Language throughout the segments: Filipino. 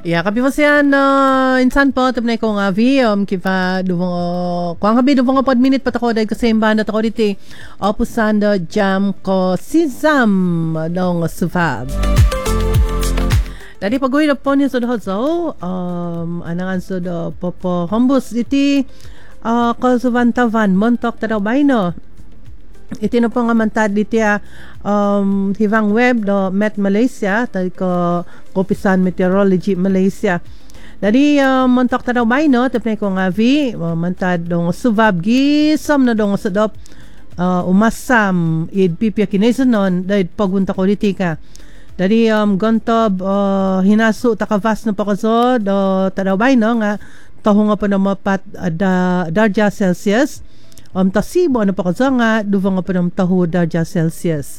Ya, kapi mo siya insan po, tapos na ko nga kipa dubong, kung habi dubong pod minute patako dahil kasi imbanda tako diti, opusando jam ko sisam dong sufab. Tadi pag-uwi na po niya sa doho, anangan sa do popo hombus iti, kalsuvantavan, montok tadaw bayno. Iti na po nga mantad diti hivang web do Met Malaysia tayo ko Kopisan Meteorology Malaysia. Dari montok tadaw bayno tapos ko nga mantad dong subab gisam na dong sadop umasam id pipya kinesanon dahil pagunta ko diti ka. Dari gontob hinasu takavas na pakaso do tadaw bayno nga taho nga pa na mapat darja Celsius. Tasibo ano pa kasi nga duwa nga pa ng taho darja Celsius.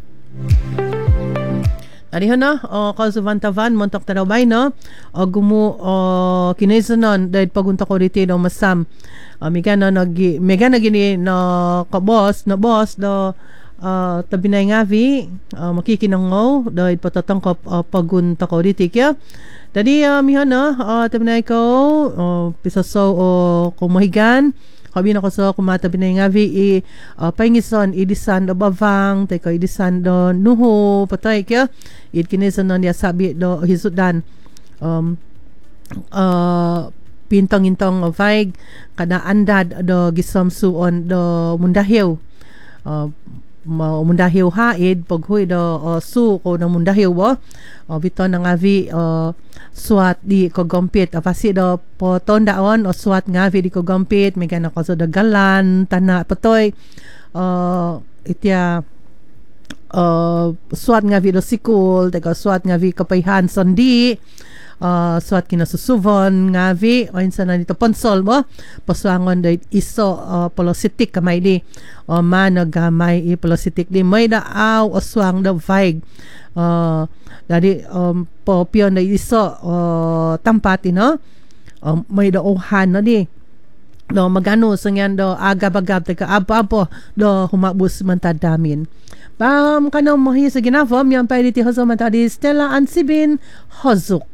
Ariho na, kalsuvantavan, montok tarabay no, gumu kinesanon dahil pagunta ko dito no masam. Mega na gini no kabos, no boss do tabi na nga makikinangaw dahil patatangkap pagunta ko dito kaya. Dadi mihan no, tabi na ko pisaso kumahigan. Habi na ko sa kumatabi na nga paingison idisan do bavang teko idisan do nuho patay kya kinesan no niya sabi do hisudan pintong-intong vaig kada andad do gisamsuon do mundahiw mundahiw haid paghuy do su ko ng mundahiw bo bito na nga suat di kogompit apasi do po tondaon o suat nga di kogompit may gana ko so do galan tana patoy itya suat nga do sikul teka suat nga kapayhan sondi suat kinasusuvon nga o insan na dito ponsol mo pasuangon do iso polositik kamay di o managamay polositik di may daaw o suang do vaig dari po piyon na iso tampati no may doohan na di do magano sa yan do agab-agab teka abo do humabus mantadamin kanang mahi sa ginafom yan pa diti hoso mantadi Stella Ansibin Hozuk.